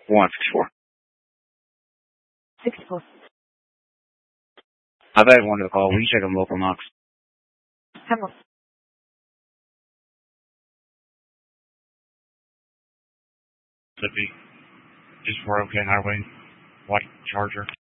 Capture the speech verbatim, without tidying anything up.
one sixty-four. sixty-four. I've had one to call. Will you check on local knocks? Come on. Could be. Just for OK Highway, white Charger.